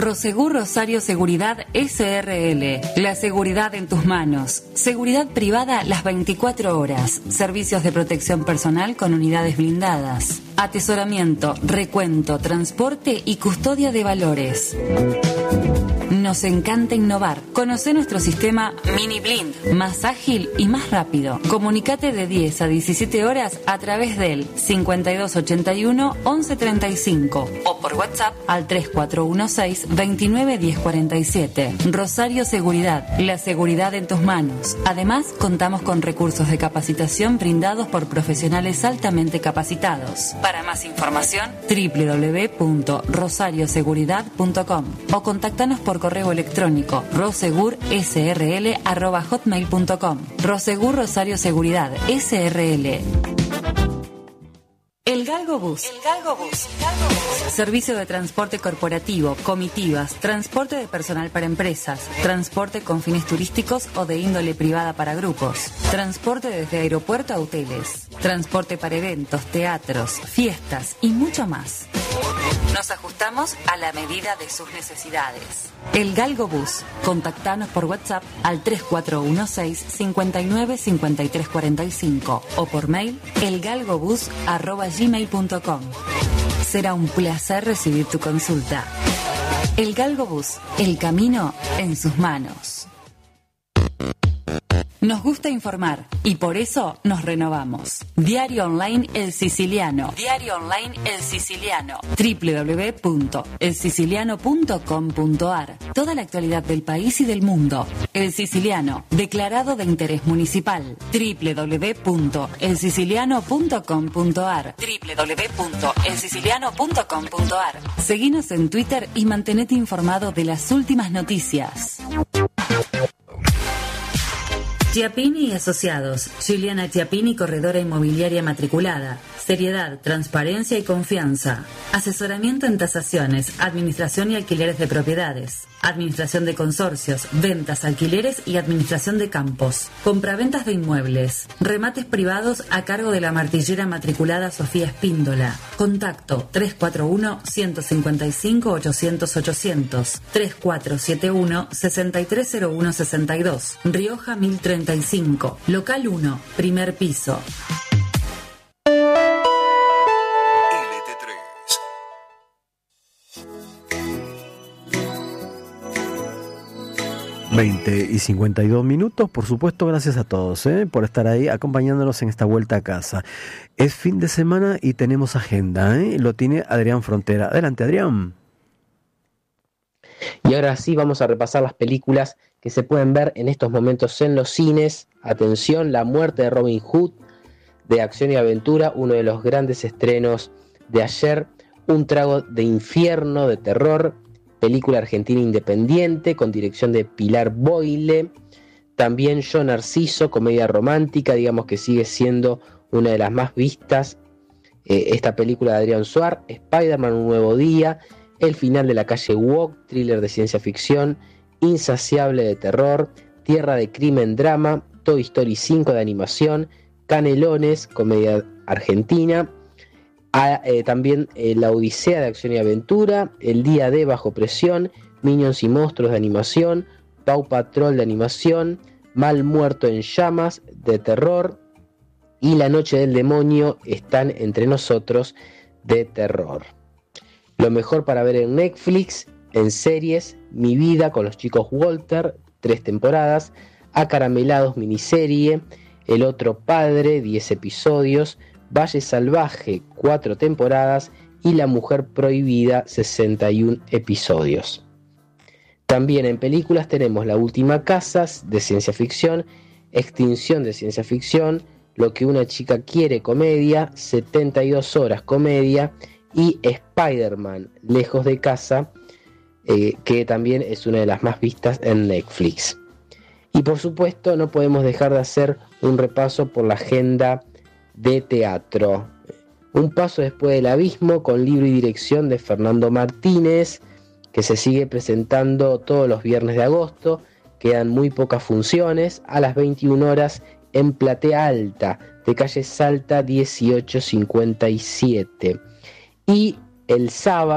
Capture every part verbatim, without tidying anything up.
Prosegur Rosario Seguridad S R L. La seguridad en tus manos. Seguridad privada las veinticuatro horas. Servicios de protección personal con unidades blindadas. Atesoramiento, recuento, transporte y custodia de valores. Nos encanta innovar. Conoce nuestro sistema Mini Blind, más ágil y más rápido. Comunicate de diez a diecisiete horas a través del cincuenta y dos ochenta y uno once treinta y cinco o por WhatsApp al tres cuatro uno seis veintinueve diez cuarenta y siete. Rosario Seguridad, la seguridad en tus manos. Además, contamos con recursos de capacitación brindados por profesionales altamente capacitados. Para más información, doble u doble u doble u punto rosario seguridad punto com o contáctanos por correo electrónico rosegurSRL arroba hotmail punto com. Rosegur Rosario Seguridad S R L. El Galgo Bus. El Galgo Bus. Galgo Bus. Servicio de transporte corporativo, comitivas, transporte de personal para empresas, transporte con fines turísticos o de índole privada para grupos, transporte desde aeropuerto a hoteles, transporte para eventos, teatros, fiestas y mucho más. Nos ajustamos a la medida de sus necesidades. El Galgo Bus. Contactanos por WhatsApp al tres cuatro uno seis cincuenta y nueve cincuenta y tres cuarenta y cinco o por mail elgalgobus arroba gmail punto com. Será un placer recibir tu consulta. El Galgo Bus. El camino en sus manos. Nos gusta informar y por eso nos renovamos. Diario Online El Siciliano. Diario Online El Siciliano. doble u doble u doble u punto el siciliano punto com punto a r. Toda la actualidad del país y del mundo. El Siciliano, declarado de interés municipal. doble u doble u doble u punto el siciliano punto com punto a r. doble u doble u doble u punto el siciliano punto com punto a r. Seguinos en Twitter y mantenete informado de las últimas noticias. Chiappini y Asociados. Giuliana Chiappini, corredora inmobiliaria matriculada. Seriedad, transparencia y confianza. Asesoramiento en tasaciones, administración y alquileres de propiedades. Administración de consorcios, ventas, alquileres y administración de campos. Compraventas de inmuebles. Remates privados a cargo de la martillera matriculada Sofía Espíndola. Contacto tres cuatro uno uno cinco cinco ochocientos ochocientos. tres cuatro siete uno seis tres cero uno seis dos. Rioja mil treinta y cinco. Local uno. Primer piso. veinte y cincuenta y dos minutos, por supuesto, gracias a todos ¿eh? por estar ahí acompañándonos en esta vuelta a casa. Es fin de semana y tenemos agenda, ¿eh? Lo tiene Adrián Frontera. Adelante, Adrián. Y ahora sí vamos a repasar las películas que se pueden ver en estos momentos en los cines. Atención, La muerte de Robin Hood, de acción y aventura, uno de los grandes estrenos de ayer. Un trago de infierno, de terror, película argentina independiente con dirección de Pilar Boyle. También Yo Narciso, comedia romántica, digamos que sigue siendo una de las más vistas. Eh, esta película de Adrián Suar, Spider-Man Un Nuevo Día, El final de la calle Walk, thriller de ciencia ficción, Insaciable de terror, Tierra de crimen drama, Toy Story cinco de animación, Canelones, comedia argentina. Ah, eh, también eh, La Odisea de acción y aventura, El día de Bajo presión, Minions y monstruos de animación, Paw Patrol de animación, Mal muerto en llamas de terror y La noche del demonio están entre nosotros de terror. Lo mejor para ver en Netflix, en series, Mi vida con los chicos Walter, tres temporadas, Acaramelados miniserie, El otro padre, diez episodios, Valle Salvaje, cuatro temporadas y La mujer prohibida, sesenta y uno episodios. También en películas tenemos La última casa de ciencia ficción, Extinción de ciencia ficción, Lo que una chica quiere comedia, setenta y dos horas comedia y Spider-Man Lejos de casa, eh, que también es una de las más vistas en Netflix. Y por supuesto no podemos dejar de hacer un repaso por la agenda de teatro. Un paso después del abismo, con libro y dirección de Fernando Martínez, que se sigue presentando todos los viernes de agosto. Quedan muy pocas funciones. A las veintiuna horas en Platea Alta, de calle Salta dieciocho cincuenta y siete. Y el sábado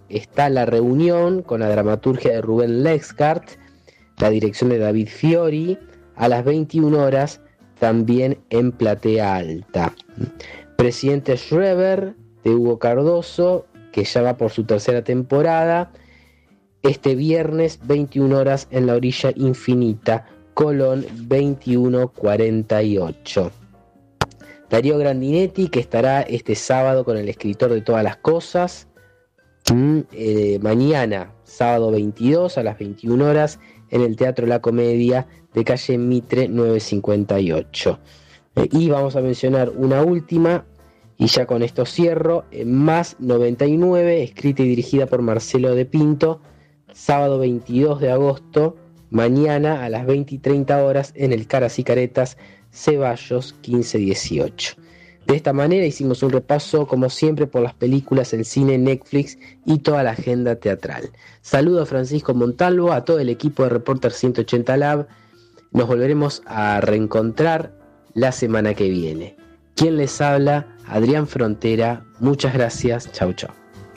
está La Reunión, con la dramaturgia de Rubén Lexcart, la dirección de David Fiori, a las veintiuna horas, también en Platea Alta. Presidente Schreber, de Hugo Cardoso, que ya va por su tercera temporada, este viernes, veintiuna horas, en La Orilla Infinita, Colón veintiuno cuarenta y ocho. Darío Grandinetti, que estará este sábado con El escritor de todas las cosas. Mm, eh, mañana, sábado veintidós, a las veintiuna horas, en el Teatro La Comedia de calle Mitre novecientos cincuenta y ocho. Eh, y vamos a mencionar una última, y ya con esto cierro, eh, Más noventa y nueve, escrita y dirigida por Marcelo de Pinto, sábado veintidós de agosto, mañana a las veinte y treinta horas, en el Caras y Caretas, Ceballos quince dieciocho. De esta manera hicimos un repaso, como siempre, por las películas, el cine, Netflix y toda la agenda teatral. Saludo a Francisco Montalvo, a todo el equipo de Reporter ciento ochenta Lab. Nos volveremos a reencontrar la semana que viene. ¿Quién les habla? Adrián Frontera. Muchas gracias. Chau, chau.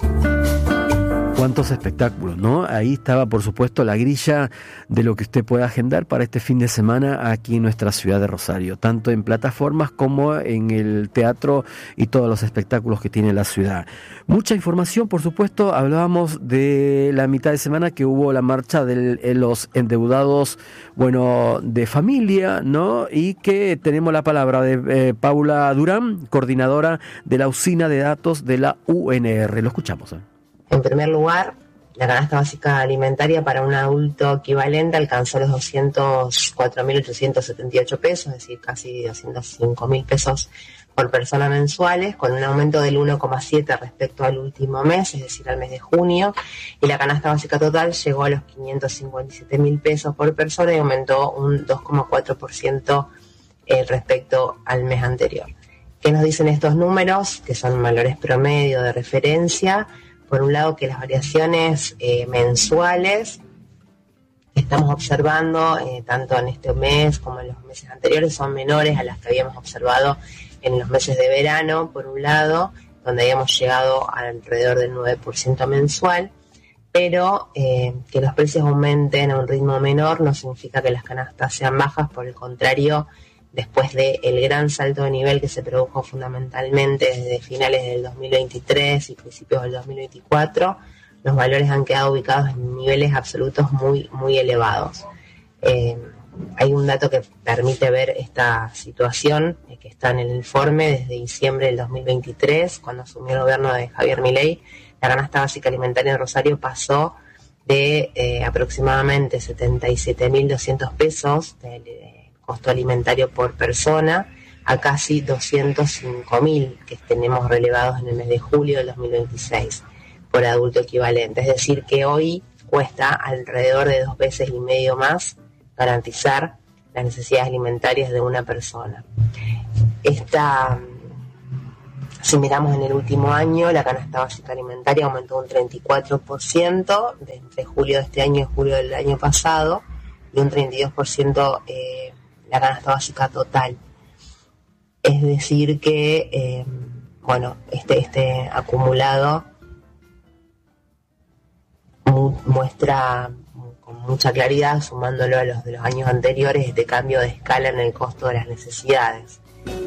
Cuántos espectáculos, ¿no? Ahí estaba, por supuesto, la grilla de lo que usted puede agendar para este fin de semana aquí en nuestra ciudad de Rosario, tanto en plataformas como en el teatro y todos los espectáculos que tiene la ciudad. Mucha información, por supuesto. Hablábamos de la mitad de semana que hubo la marcha de los endeudados, bueno, de familia, ¿no? Y que tenemos la palabra de eh, Paula Durán, coordinadora de la usina de datos de la U N R. Lo escuchamos, ¿eh? En primer lugar, la canasta básica alimentaria para un adulto equivalente alcanzó los doscientos cuatro mil ochocientos setenta y ocho pesos, es decir, casi doscientos cinco mil pesos por persona mensuales, con un aumento del uno coma siete respecto al último mes, es decir, al mes de junio, y la canasta básica total llegó a los quinientos cincuenta y siete mil pesos por persona y aumentó un dos coma cuatro por ciento eh, respecto al mes anterior. ¿Qué nos dicen estos números? Que son valores promedio de referencia. Por un lado, que las variaciones eh, mensuales que estamos observando, eh, tanto en este mes como en los meses anteriores, son menores a las que habíamos observado en los meses de verano, por un lado, donde habíamos llegado a alrededor del nueve por ciento mensual, pero eh, que los precios aumenten a un ritmo menor no significa que las canastas sean bajas, por el contrario, después del gran salto de nivel que se produjo fundamentalmente desde finales del dos mil veintitrés y principios del dos mil veinticuatro, los valores han quedado ubicados en niveles absolutos muy, muy elevados. Eh, hay un dato que permite ver esta situación, eh, que está en el informe desde diciembre del dos mil veintitrés, cuando asumió el gobierno de Javier Milei. La canasta básica alimentaria en Rosario pasó de eh, aproximadamente setenta y siete mil doscientos pesos de, de costo alimentario por persona a casi doscientos cinco mil que tenemos relevados en el mes de julio del dos mil veintiséis por adulto equivalente. Es decir, que hoy cuesta alrededor de dos veces y medio más garantizar las necesidades alimentarias de una persona. Esta, si miramos en el último año, la canasta básica alimentaria aumentó un treinta y cuatro por ciento de entre julio de este año y julio del año pasado, y un treinta y dos por ciento eh, la canasta básica total. Es decir que, eh, bueno, este, este acumulado mu- muestra con mucha claridad, sumándolo a los de los años anteriores, este cambio de escala en el costo de las necesidades.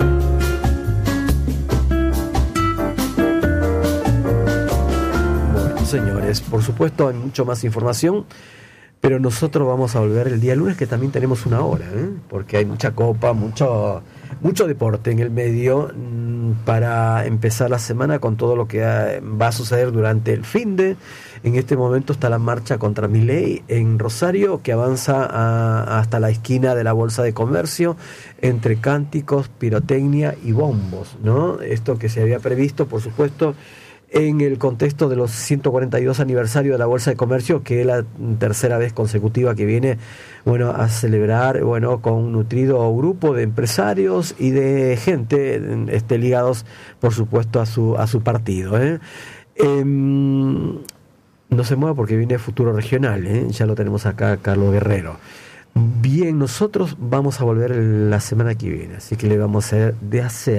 Bueno, señores, por supuesto hay mucho más información, pero nosotros vamos a volver el día lunes, que también tenemos una hora, ¿eh? Porque hay mucha copa, mucho, mucho deporte en el medio, mmm, para empezar la semana con todo lo que ha, va a suceder durante el finde. En este momento está la marcha contra Milei en Rosario, que avanza a, hasta la esquina de la Bolsa de Comercio, entre cánticos, pirotecnia y bombos, ¿no? Esto que se había previsto, por supuesto, en el contexto de los ciento cuarenta y dos aniversario de la Bolsa de Comercio, que es la tercera vez consecutiva que viene, bueno, a celebrar, bueno, con un nutrido grupo de empresarios y de gente este, ligados, por supuesto, a su a su partido, ¿eh? Eh, no se mueva porque viene Futuro Regional, ¿eh? Ya lo tenemos acá, Carlos Guerrero. Bien, nosotros vamos a volver la semana que viene, así que le vamos a desear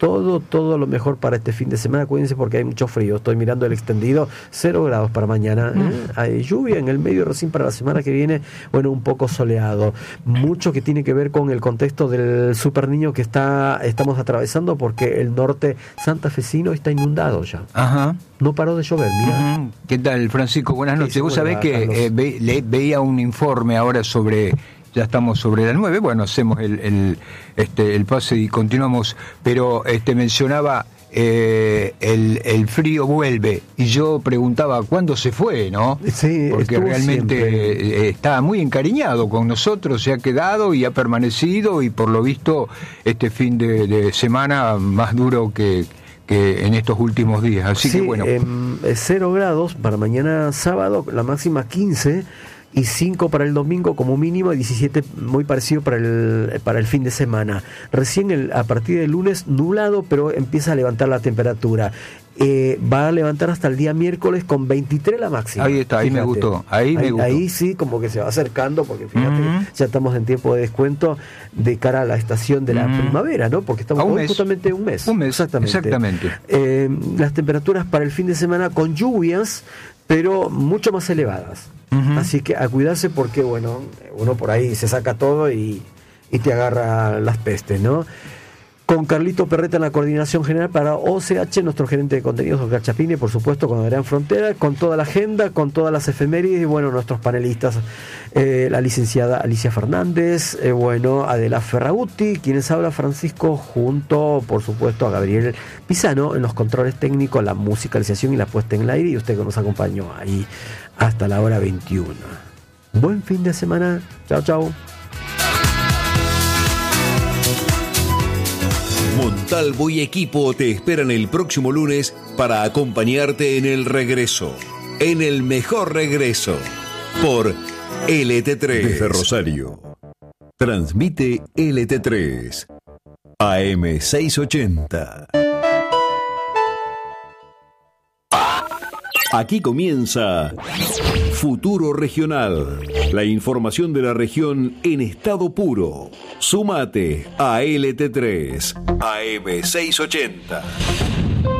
todo, todo lo mejor para este fin de semana. Cuídense porque hay mucho frío. Estoy mirando el extendido, cero grados para mañana. ¿eh? Mm. Hay lluvia en el medio recién para la semana que viene. Bueno, un poco soleado. Mucho que tiene que ver con el contexto del super niño que está estamos atravesando, porque el norte santafesino está inundado ya. Ajá. No paró de llover, mira. Uh-huh. ¿Qué tal, Francisco? Buenas noches. Vos sabés que eh, ve, le, veía un informe ahora sobre... Ya estamos sobre las nueve, bueno, hacemos el, el, este, el pase y continuamos, pero este mencionaba eh, el, el frío vuelve, y yo preguntaba cuándo se fue, ¿no? Sí, porque realmente siempre. Está muy encariñado con nosotros, se ha quedado y ha permanecido, y por lo visto este fin de, de semana más duro que... que en estos últimos días, así sí, que bueno. Eh, cero grados para mañana sábado, la máxima quince, y cinco para el domingo como mínimo, y diecisiete muy parecido para el para el fin de semana. Recién el, a partir del lunes nublado, pero empieza a levantar la temperatura. Eh, va a levantar hasta el día miércoles con veintitrés la máxima. Ahí está, ahí fíjate. me gustó. Ahí, ahí me gustó. Ahí sí, como que se va acercando, porque fíjate, uh-huh. ya estamos en tiempo de descuento de cara a la estación de la uh-huh. primavera, ¿no? Porque estamos un justamente un mes. Un mes, exactamente. exactamente. Eh, las temperaturas para el fin de semana con lluvias, pero mucho más elevadas. Uh-huh. Así que a cuidarse, porque bueno, uno por ahí se saca todo y, y te agarra las pestes, ¿no? Con Carlito Perreta en la coordinación general para O C H, nuestro gerente de contenidos, Oscar Chapini, por supuesto, con Adrián Frontera, con toda la agenda, con todas las efemérides, y bueno, nuestros panelistas, eh, la licenciada Alicia Fernández, eh, bueno, Adela Ferraguti, quienes habla Francisco, junto, por supuesto, a Gabriel Pisano, en los controles técnicos, la musicalización y la puesta en el aire, y usted que nos acompañó ahí hasta la hora veintiuno. Buen fin de semana, chao, chao. Montalvo y equipo te esperan el próximo lunes para acompañarte en el regreso, en el mejor regreso, por L T tres. Desde Rosario, transmite L T tres, A M seiscientos ochenta. Aquí comienza Futuro Regional, la información de la región en estado puro. Súmate a L T tres, A M seiscientos ochenta.